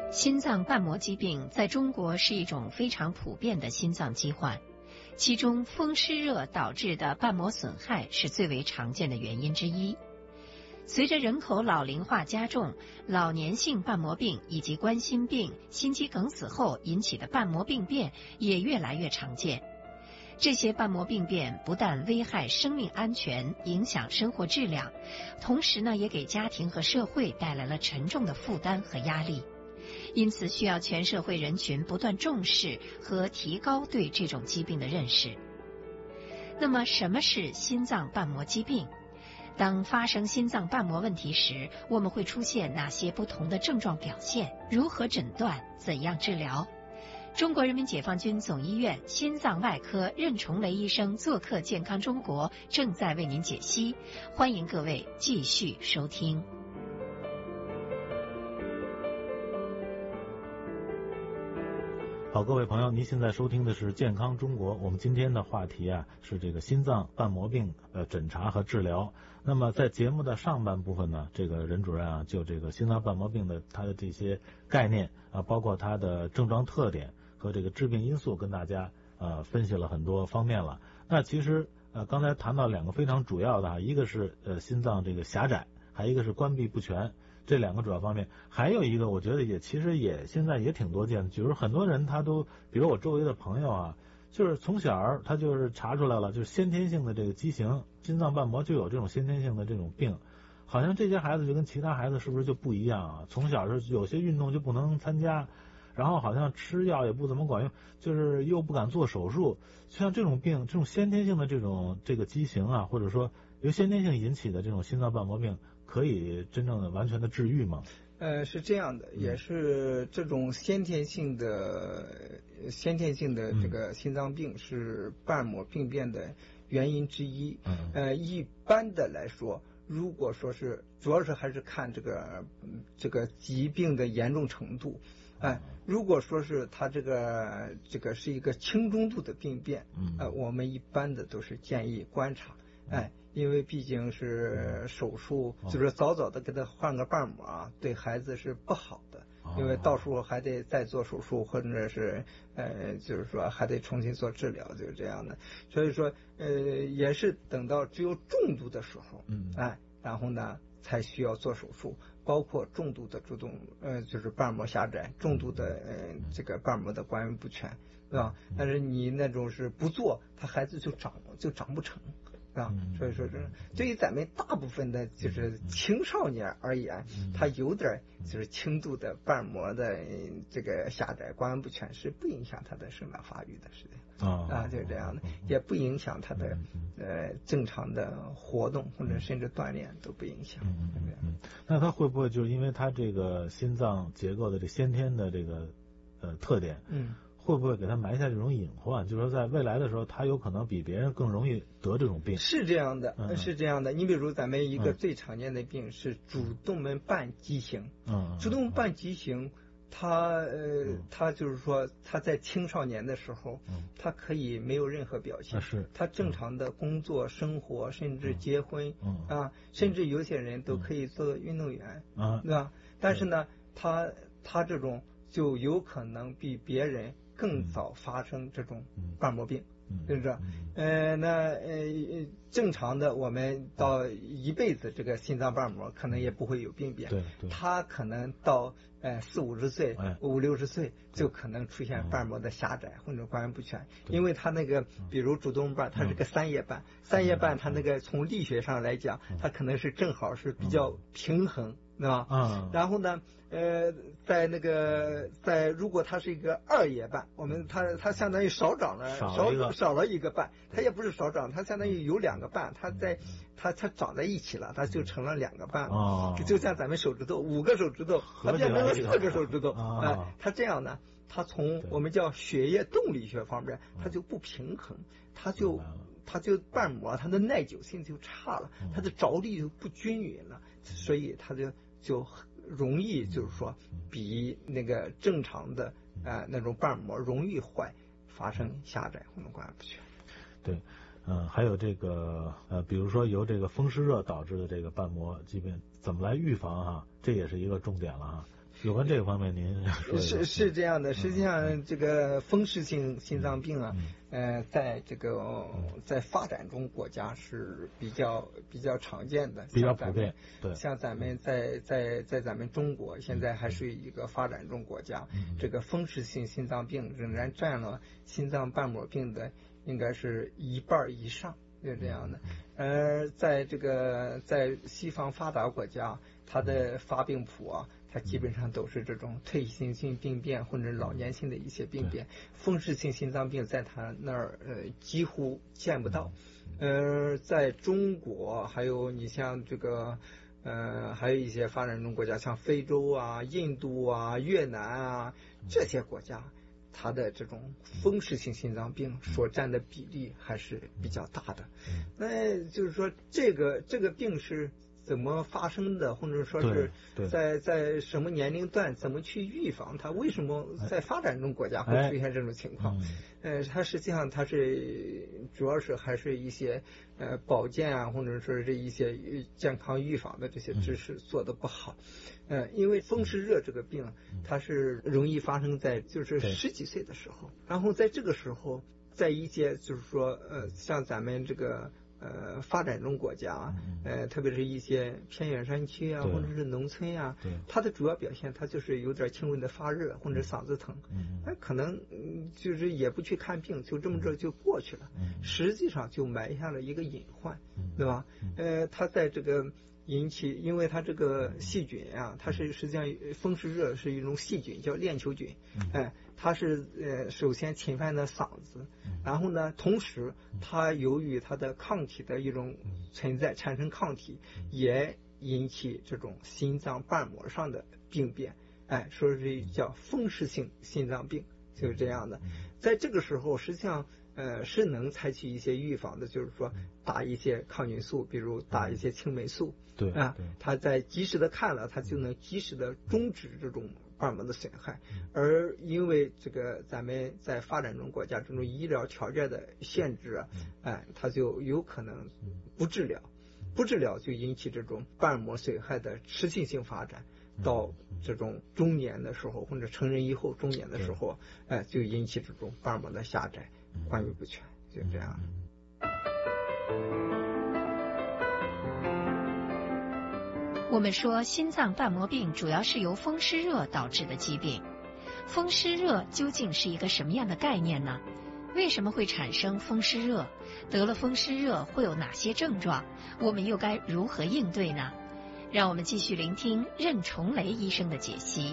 心脏瓣膜疾病在中国是一种非常普遍的心脏疾患，其中风湿热导致的瓣膜损害是最为常见的原因之一。随着人口老龄化加重，老年性瓣膜病以及冠心病、心肌梗死后引起的瓣膜病变也越来越常见。这些瓣膜病变不但危害生命安全，影响生活质量，同时也给家庭和社会带来了沉重的负担和压力。因此需要全社会人群不断重视和提高对这种疾病的认识。那么什么是心脏瓣膜疾病？当发生心脏瓣膜问题时，我们会出现哪些不同的症状表现？如何诊断？怎样治疗？中国人民解放军总医院心脏外科任崇雷医生做客健康中国，正在为您解析，欢迎各位继续收听。 好，各位朋友，您现在收听的是健康中国。我们今天的话题是这个心脏瓣膜病诊查和治疗。那么在节目的上半部分呢，这个任主任就这个心脏瓣膜病的它的这些概念包括它的症状特点和这个致病因素，跟大家分析了很多方面了。那其实刚才谈到两个非常主要的一个是心脏这个狭窄，还有一个是关闭不全。这两个主要方面，还有一个我觉得其实现在也挺多见的，就是很多人他都，比如我周围的朋友就是从小他就是查出来了，就是先天性的这个畸形，心脏瓣膜就有这种先天性的这种病，好像这些孩子就跟其他孩子是不是就不一样从小是有些运动就不能参加，然后好像吃药也不怎么管用，就是又不敢做手术，像这种病，这种先天性的这个畸形或者说由先天性引起的这种心脏瓣膜病，可以真正的完全的治愈吗？ 是这样的，也是这种先天性的这个心脏病是瓣膜病变的原因之一。一般的来说，如果说是主要是还是看这个疾病的严重程度。如果说是他这个是一个轻中度的病变，我们一般的都是建议观察。因为毕竟是手术，就是早早的给他换个瓣膜对孩子是不好的，因为到时候还得再做手术，或者是就是说还得重新做治疗，就是这样的。所以说也是等到只有重度的时候，然后呢才需要做手术，包括重度的就是瓣膜狭窄，重度的这个瓣膜的关闭不全，对吧？但是你那种是不做，他孩子就长不成。所以说对于咱们大部分的就是青少年而言，他有点就是轻度的瓣膜的这个狭窄关闭不全是不影响他的生长发育的，是的就是这样的，也不影响他的正常的活动或者甚至锻炼都不影响。 那他会不会就是因为他这个心脏结构的这先天的这个特点，会不会给他埋下这种隐患？就是说，在未来的时候，他有可能比别人更容易得这种病。是这样的， 是这样的。你比如咱们一个最常见的病是主动脉瓣畸形。主动脉瓣畸形，他就是说他在青少年的时候，他可以没有任何表现，他正常的工作、生活，甚至结婚甚至有些人都可以做运动员对吧？但是呢，他这种就有可能比别人更早发生这种瓣膜病，是不是？正常的我们到一辈子这个心脏瓣膜可能也不会有病变，他可能到40-50岁、50-60岁就可能出现瓣膜的狭窄或者关闭不全，因为他那个比如主动脉瓣它是个三叶瓣，它那个从力学上来讲，它可能是正好是比较平衡。对吧？然后呢，如果它是一个二叶瓣，它相当于少了一个瓣，它也不是少长，它相当于有两个瓣，它长在一起了，它就成了两个瓣了。就像咱们手指头5个手指头，它变成了4个手指头。它这样呢，它从我们叫血液动力学方面，它就不平衡，它就瓣膜它的耐久性就差了，它的着力就不均匀了，所以它就容易就是说比那个正常的那种瓣膜容易坏，发生狭窄或者关闭不全。 对，还有这个比如说由这个风湿热导致的这个瓣膜疾病，怎么来预防这也是一个重点了有关这个方面您说一下。 是这样的，实际上这个风湿性心脏病啊，在这个在发展中国家是比较常见的， 比较普遍。对， 像咱们在咱们中国现在还是一个发展中国家，这个风湿性心脏病仍然占了心脏瓣膜病的应该是1半以上，就这样的。在这个在西方发达国家，它的发病谱啊，它基本上都是这种退行性病变或者老年性的一些病变，风湿性心脏病在它那儿几乎见不到。在中国还有你像这个还有一些发展中国家，像非洲啊、印度啊、越南啊这些国家，它的这种风湿性心脏病所占的比例还是比较大的。那就是说这个病是怎么发生的，或者说是在什么年龄段怎么去预防它？为什么在发展中国家会出现这种情况？它实际上它是主要是还是一些保健啊，或者说是一些健康预防的这些知识做得不好。因为风湿热这个病，它是容易发生在就是10几岁的时候，然后在这个时候，在一些就是说像咱们这个发展中国家，特别是一些偏远山区啊，或者是农村啊，它的主要表现它就是有点轻微的发热或者嗓子疼，可能就是也不去看病，就这么着就过去了，实际上就埋下了一个隐患，对吧？它在这个引起，因为它这个细菌啊，它是实际上风湿热是一种细菌叫链球菌，它是首先侵犯了嗓子，然后呢，同时它由于它的抗体的一种存在产生抗体，也引起这种心脏瓣膜上的病变，说是叫风湿性心脏病，就是这样的。在这个时候，实际上是能采取一些预防的，就是说打一些抗菌素，比如打一些青霉素，它在及时的看了，它就能及时的终止这种瓣膜的损害。而因为这个咱们在发展中国家这种医疗条件的限制啊，它就有可能不治疗就引起这种瓣膜损害的持续性发展，到这种中年的时候或者成人以后中年的时候，就引起这种瓣膜的狭窄、关闭不全，就这样。 我们说心脏瓣膜病主要是由风湿热导致的疾病，风湿热究竟是一个什么样的概念呢？为什么会产生风湿热？得了风湿热会有哪些症状？我们又该如何应对呢？让我们继续聆听任重雷医生的解析。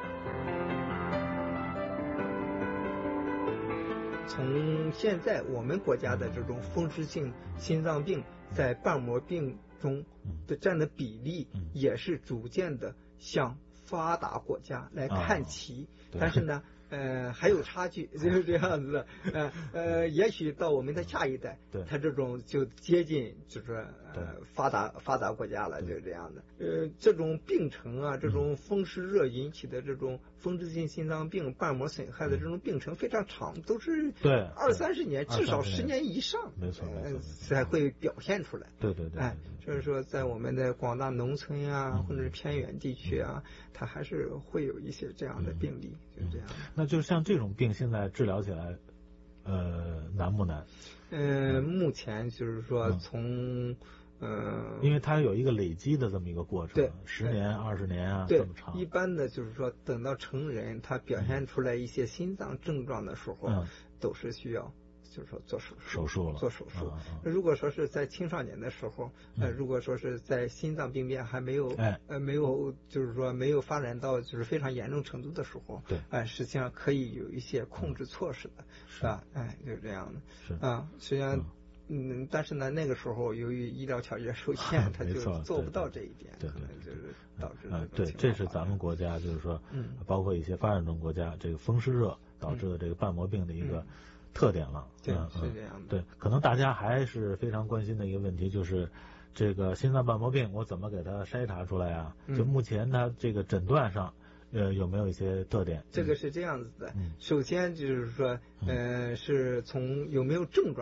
从现在我们国家的这种风湿性心脏病在瓣膜病中的占的比例，也是逐渐的向发达国家来看齐，但是呢还有差距，就是这样子的。也许到我们的下一代，它这种就接近就是发达国家了，就是这样的。这种病程啊，这种风湿热引起的这种风湿性心脏病瓣膜损害的这种病程非常长，都是20-30年，至少10年以上， 没错， 才会表现出来。 对。 就是说在我们的广大农村啊，或者是偏远地区啊，它还是会有一些这样的病例，就是这样。 那就像这种病现在治疗起来难不难？ 目前就是说从因为它有一个累积的这么一个过程，10年、20年啊，这么长。 一般的就是说等到成人，他表现出来一些心脏症状的时候，都是需要就是说做手术了。如果说是在青少年的时候，如果说是在心脏病变还没有就是说没有发展到就是非常严重程度的时候，实际上可以有一些控制措施的，是吧？就是这样的。实际上但是呢，那个时候由于医疗条件受限，他就做不到这一点，可能就是导致对，这是咱们国家就是说，包括一些发展中国家，这个风湿热导致的这个瓣膜病的一个特点了。 对，是这样的。 对，可能大家还是非常关心的一个问题，就是这个心脏瓣膜病我怎么给它筛查出来啊？就目前它这个诊断上有没有一些特点？ 这个是这样子的，首先就是说是从有没有症状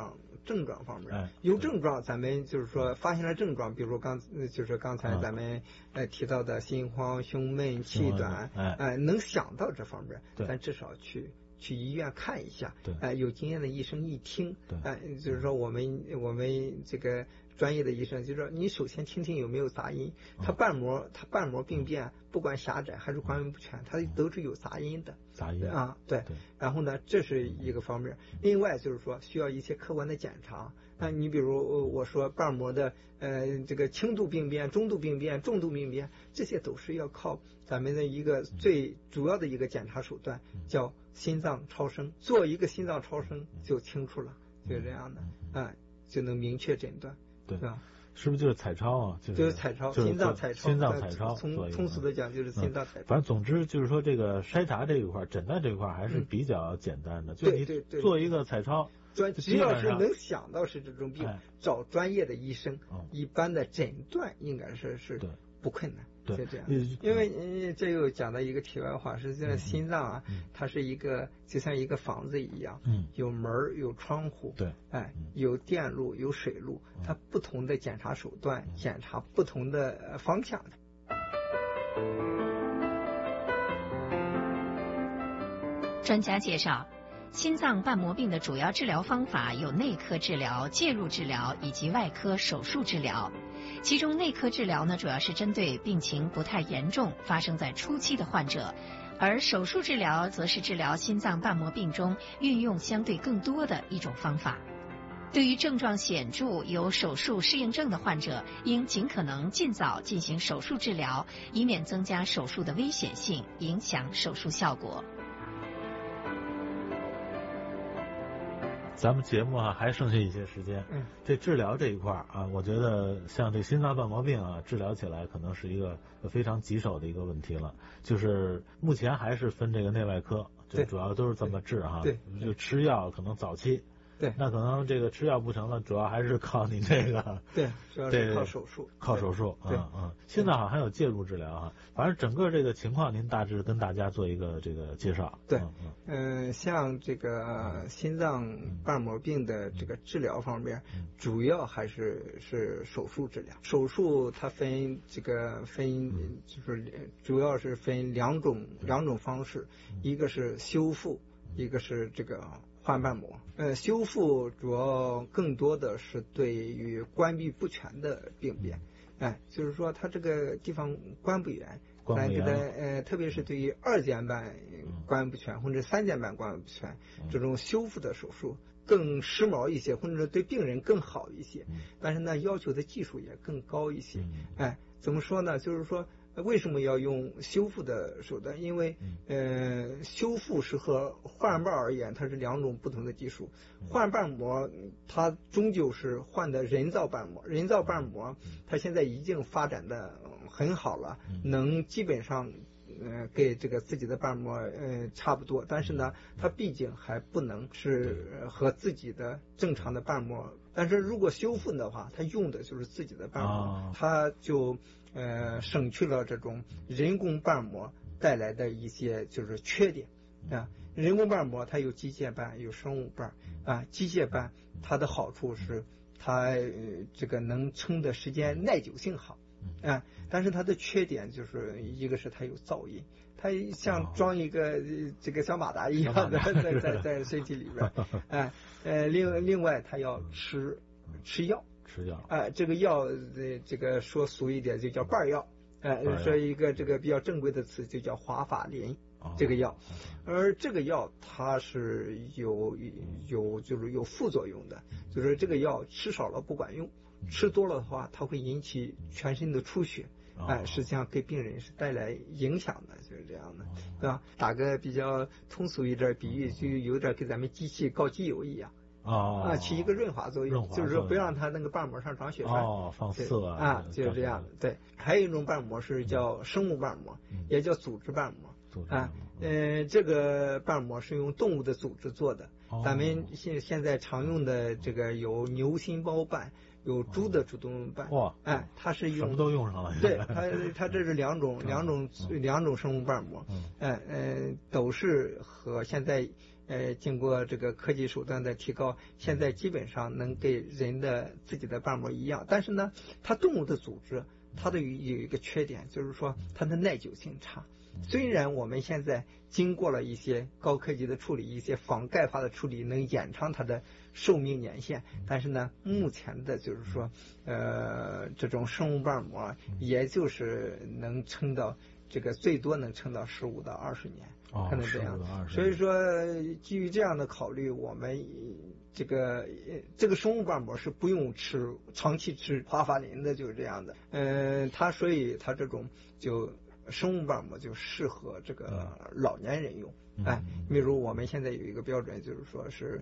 症状方面。有症状，咱们就是说发现了症状，比如刚才咱们提到的心慌、胸闷、气短，能想到这方面，咱至少去医院看一下。有经验的医生一听，就是说我们这个专业的医生就说，你首先听听有没有杂音，他瓣膜病变，不管狭窄还是光源不全，它都是有杂音的。对。然后呢，这是一个方面。另外就是说，需要一些客观的检查。你比如我说瓣膜的这个轻度病变、中度病变、重度病变，这些都是要靠咱们的一个最主要的一个检查手段，叫心脏超声。做一个心脏超声就清楚了，就是这样的，就能明确诊断。 对吧？是不是就是彩超啊？就是彩超，心脏彩超。 通俗的讲就是心脏彩超。 反正总之就是说，这个筛查这一块、诊断这一块还是比较简单的。就是你做一个彩超， 只要是能想到是这种病，找专业的医生，一般的诊断应该是不困难。就这样，因为这又讲到一个题外话，实际上心脏啊，它是一个就像一个房子一样，有门有窗户，有电路有水路，它不同的检查手段，检查不同的方向。 专家介绍，心脏瓣膜病的主要治疗方法有内科治疗、介入治疗以及外科手术治疗。其中内科治疗呢，主要是针对病情不太严重、发生在初期的患者，而手术治疗则是治疗心脏瓣膜病中运用相对更多的一种方法。对于症状显著、有手术适应症的患者，应尽可能尽早进行手术治疗，以免增加手术的危险性，影响手术效果。 咱们节目还剩下一些时间，这治疗这一块我觉得像这心脏瓣膜病治疗起来可能是一个非常棘手的一个问题了。就是目前还是分这个内外科，就主要都是这么治就吃药可能早期。那可能这个吃药不成了，主要还是靠你这个。 主要是靠手术。 靠手术。现在好像还有介入治疗反正整个这个情况，您大致跟大家做一个这个介绍。 像这个心脏瓣膜病的这个治疗方面，主要还是手术治疗。手术它就是主要是分两种方式，一个是修复，一个是这个换瓣膜。修复主要更多的是对于关闭不全的病变，就是说它这个地方关不严，来给它特别是对于二尖瓣关不全或者三尖瓣关不全，这种修复的手术更时髦一些，或者说对病人更好一些，但是呢要求的技术也更高一些。怎么说呢？就是说为什么要用修复的手段？因为修复是和换瓣而言，它是两种不同的技术。换瓣膜它终究是换的人造瓣膜，人造瓣膜它现在已经发展的很好了，能基本上给这个自己的瓣膜差不多，但是呢它毕竟还不能是和自己的正常的瓣膜。但是如果修复的话，它用的就是自己的瓣膜，它就省去了这种人工瓣膜带来的一些就是缺点人工瓣膜它有机械瓣有生物瓣机械瓣它的好处是它这个能撑的时间耐久性好但是它的缺点就是一个是它有噪音，它像装一个这个小马达一样的在身体里边另外它要吃药这个药这个说俗一点就叫瓣药说一个这个比较正规的词就叫华法林这个药，而这个药它是就是有副作用的，就是这个药吃少了不管用，吃多了的话它会引起全身的出血实际上给病人是带来影响的，就是这样的，对吧？打个比较通俗一点比喻，就有点跟咱们机器告机油一样起一个润滑作用，就是说不让它那个瓣膜上长血栓放刺就是这样的。对，还有一种瓣膜是叫生物瓣膜，也叫组织瓣膜这个瓣膜是用动物的组织做的，咱们现在常用的这个有牛心包瓣、 有猪的主动脉。 哇， 它是用什么都用上了。 对，它这是两种生物瓣膜，都是和现在经过这个科技手段的提高，现在基本上能给人的自己的瓣膜一样，但是呢，它动物的组织它的有一个缺点，就是说它的耐久性差。虽然我们现在经过了一些高科技的处理，一些防钙化的处理，能延长它的寿命年限，但是呢，目前的就是说，这种生物瓣膜，也就是能撑到这个最多能撑到15到20年，可能这样。所以说，基于这样的考虑，我们这个生物瓣膜是不用长期吃华法林的，就是这样的。所以它这种就。生物瓣膜就适合这个老年人用，比如我们现在有一个标准，就是说是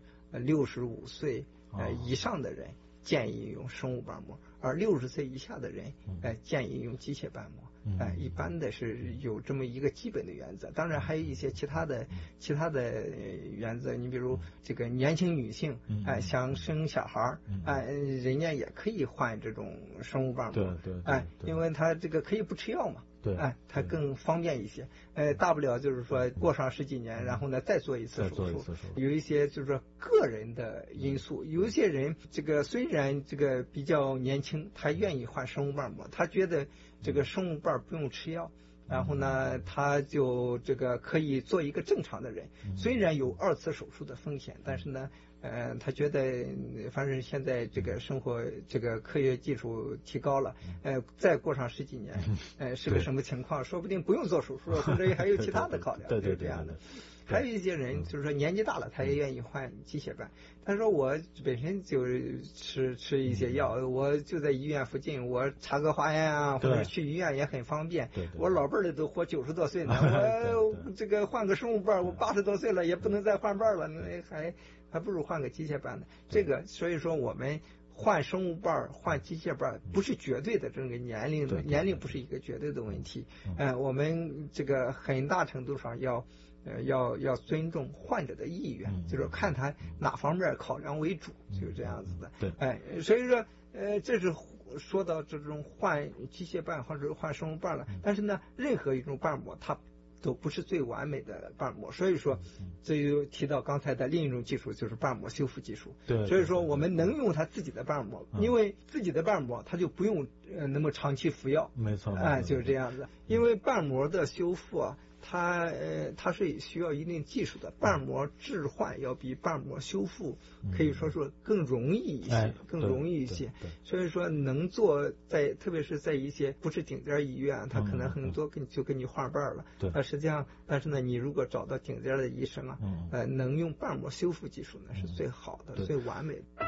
65岁以上的人建议用生物瓣膜，而60岁以下的人建议用机械瓣膜。一般的是有这么一个基本的原则，当然还有一些其他的原则。你比如这个年轻女性想生小孩人家也可以换这种生物瓣膜， 对， 因为它这个可以不吃药嘛。 对， 它更方便一些。大不了就是说过上10几年，然后呢再做一次手术。有一些就是说个人的因素，有一些人这个虽然这个比较年轻，他愿意换生物瓣膜，他觉得这个生物瓣不用吃药，然后呢他就这个可以做一个正常的人。虽然有2次手术的风险，但是呢。他觉得反正现在这个生活这个科学技术提高了，再过上10几年，是个什么情况？说不定不用做手术了，甚至于还有其他的考量，就是这样的。还有一些人就是说年纪大了，他也愿意换机械瓣。他说我本身就吃一些药，我就在医院附近，我插个花眼啊，或者去医院也很方便。我老辈儿的都活90多岁呢，我这个换个生物瓣，我80多岁了也不能再换瓣了，那还不如换个机械瓣呢。这个所以说我们换生物瓣换机械瓣不是绝对的，这个年龄不是一个绝对的问题。我们这个很大程度上要尊重患者的意愿，就是看他哪方面考量为主，就是这样子的。 对， 所以说这是说到这种换机械瓣或者换生物瓣了，但是呢，任何一种瓣膜它都不是最完美的瓣膜，所以说这就提到刚才的另一种技术，就是瓣膜修复技术。 对， 所以说我们能用它自己的瓣膜，因为自己的瓣膜它就不用那么长期服药。 没错， 就是这样子。因为瓣膜的修复啊，它是需要一定技术的，瓣膜置换要比瓣膜修复可以说是更容易一些，所以说能做特别是在一些不是顶尖医院，他可能很多就给你换瓣了。实际上，但是呢，你如果找到顶尖的医生啊，能用瓣膜修复技术呢是最好的、最完美的。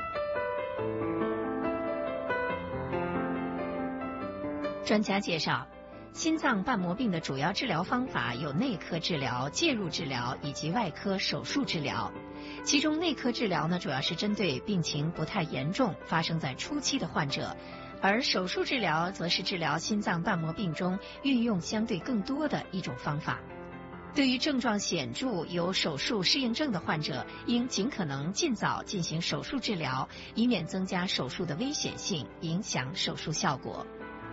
专家介绍，心脏瓣膜病的主要治疗方法有内科治疗、介入治疗以及外科手术治疗。其中内科治疗呢，主要是针对病情不太严重、发生在初期的患者，而手术治疗则是治疗心脏瓣膜病中运用相对更多的一种方法。对于症状显著、有手术适应症的患者，应尽可能尽早进行手术治疗，以免增加手术的危险性，影响手术效果。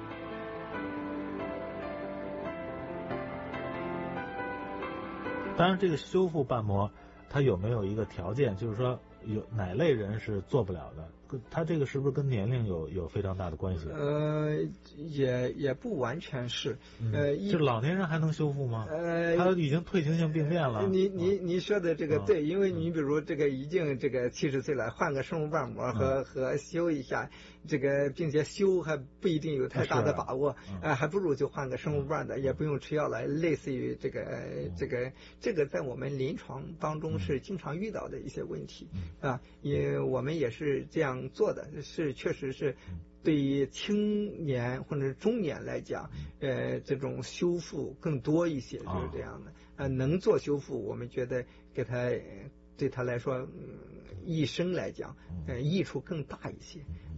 当然，这个修复瓣膜它有没有一个条件，就是说有哪类人是做不了的？它这个是不是跟年龄有非常大的关系？ 也不完全是。 这老年人还能修复吗？他已经退行性病变了。 你说的这个对，因为你比如这个已经这个70岁了，换个生物瓣膜和修一下，这个并且修还不一定有太大的把握，还不如就换个生物瓣的，也不用吃药了。类似于这个在我们临床当中是经常遇到的一些问题也我们也是这样做的，确实是对于青年或者中年来讲，这种修复更多一些，就是这样的。能做修复，我们觉得对他来说，一生来讲，益处更大一些。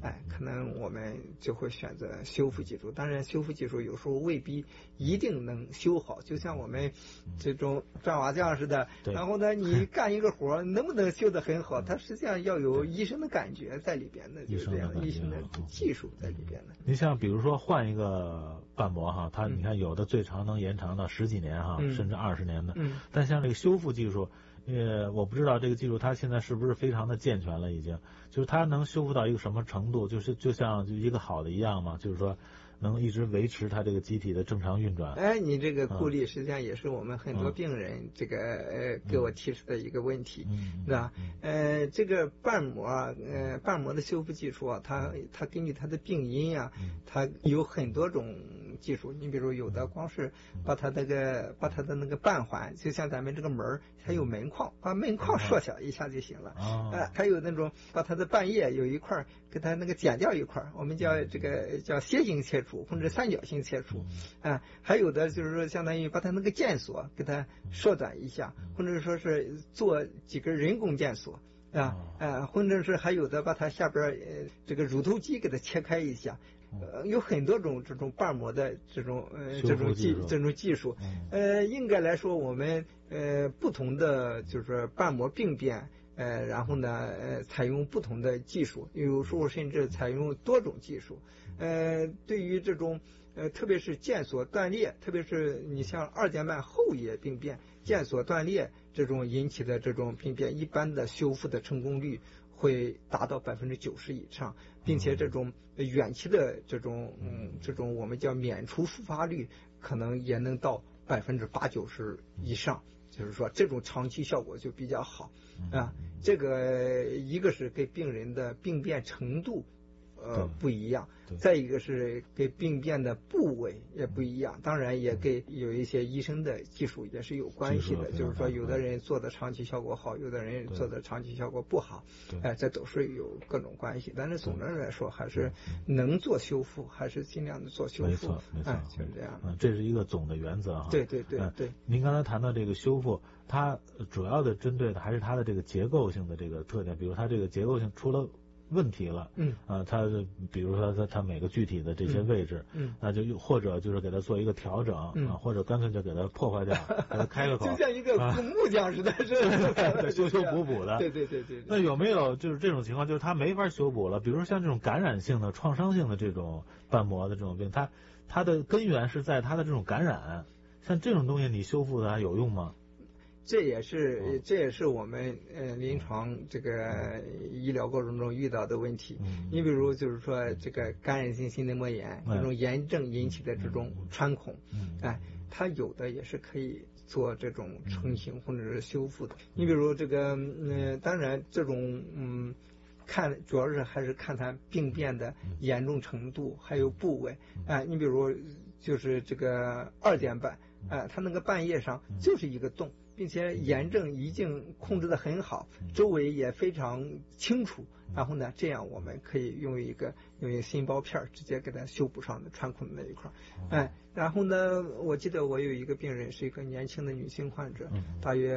可能我们就会选择修复技术。当然，修复技术有时候未必一定能修好，就像我们这种钻瓦匠似的。然后呢，你干一个活能不能修得很好，它实际上要有医生的感觉在里边的，就是这样医生的技术在里边的。 你像比如说换一个瓣膜哈，它你看有的最长能延长到10几年哈，甚至20年的。但像这个修复技术，我不知道这个技术它现在是不是非常的健全了，已经就是它能修复到一个什么程度，就像一个好的一样嘛，就是说能一直维持它这个机体的正常运转。 你这个顾虑实际上也是我们很多病人这个给我提出的一个问题，是吧？这个瓣膜的修复技术啊，它根据它的病因啊，它有很多种技术。你比如有的光是把它的那个瓣环，就像咱们这个门，它有门框，把门框缩小一下就行了。还有那种把它的瓣叶有一块给它那个剪掉一块，我们叫这个叫楔形切除或者三角形切除。还有的就是说相当于把它那个腱索给它缩短一下，或者说是做几根人工腱索。或者是还有的把它下边这个乳头肌给它切开一下。有很多种这种瓣膜的这种技术。应该来说我们不同的就是瓣膜病变，然后呢采用不同的技术，有时候甚至采用多种技术。对于这种特别是腱索断裂，特别是你像二尖瓣后叶病变、腱索断裂这种引起的这种病变，一般的修复的成功率会达到90%以上，并且这种远期的这种我们叫免除复发率可能也能到80%-90%以上，就是说这种长期效果就比较好。这个一个是给病人的病变程度不一样，再一个是给病变的部位也不一样，当然也给有一些医生的技术也是有关系的，就是说有的人做的长期效果好，有的人做的长期效果不好，这都是有各种关系。但是总的来说，还是能做修复，还是尽量的做修复。 没错， 就是这样。 这是一个总的原则哈。 对。 您刚才谈到这个修复，它主要的针对的还是它的这个结构性的这个特点，比如它这个结构性出了问题了，它比如说它每个具体的这些位置，那就或者就是给它做一个调整，或者干脆就给它破坏掉，给它开个口， 就像一个木匠似的，是修修补补的。 对。 那有没有就是这种情况，就是它没法修补了？比如说像这种感染性的、创伤性的这种瓣膜的这种病，它的根源是在它的这种感染，像这种东西你修复它有用吗？ 这也是我们临床这个医疗过程中遇到的问题。你比如就是说这个感染性心内膜炎这种炎症引起的这种穿孔，它有的也是可以做这种成型或者是修复的。你比如这个当然这种主要是还是看它病变的严重程度还有部位。你比如就是这个二尖瓣，它那个瓣叶上就是一个洞，并且炎症已经控制得很好，周围也非常清楚。然后呢，这样我们可以用一个心包片直接给它修补上的穿孔的那一块。然后呢，我记得我有一个病人是一个年轻的女性患者，大约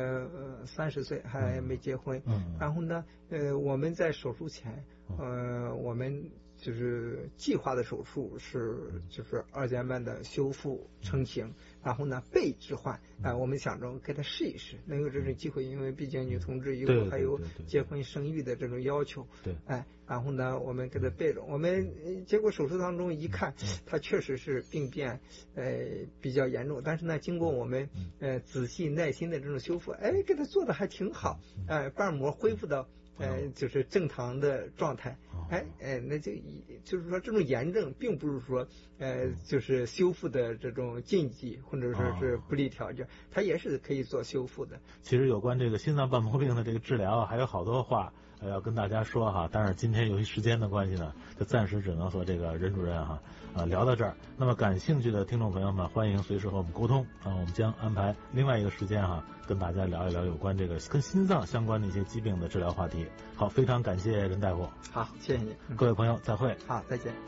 30岁，还没结婚。然后呢，我们在手术前，我们就是计划的手术就是二尖瓣的修复成型，然后呢被置换。我们想着给他试一试，能有这种机会，因为毕竟女同志以后还有结婚生育的这种要求。然后呢，我们给他备着。我们结果手术当中一看，他确实是病变比较严重，但是呢，经过我们仔细耐心的这种修复，给他做的还挺好。瓣膜恢复到就是正常的状态。那就是说这种炎症并不是说就是修复的这种禁忌或者说是不利条件，它也是可以做修复的。 其实有关这个心脏瓣膜病的这个治疗还有好多话要跟大家说哈，但是今天由于时间的关系呢，就暂时只能和这个任主任聊到这儿。那么感兴趣的听众朋友们，欢迎随时和我们沟通我们将安排另外一个时间跟大家聊一聊有关这个跟心脏相关的一些疾病的治疗话题。好，非常感谢任大夫。 好，谢谢你。 各位朋友，再会。 好，再见。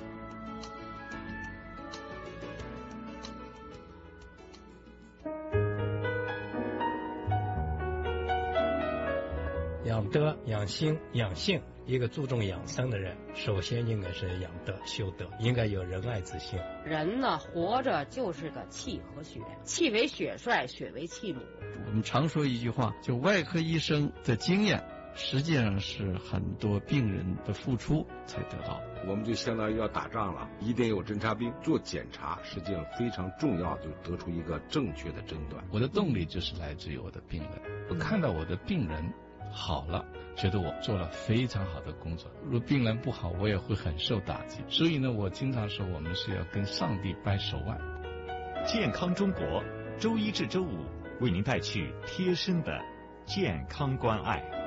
养德、养心、养性。一个注重养生的人，首先应该是养德、修德，应该有仁爱之心。 人呢，活着就是个气和血，气为血帅，血为气母。 我们常说一句话，就外科医生的经验，实际上是很多病人的付出才得到。 我们就相当于要打仗了，一定有侦察兵做检查，实际上非常重要，就得出一个正确的诊断。 我的动力就是来自于我的病人，我看到我的病人好了，觉得我做了非常好的工作。如果病人不好，我也会很受打击。所以呢，我经常说我们是要跟上帝掰手腕。 健康中国，周一至周五为您带去贴身的健康关爱。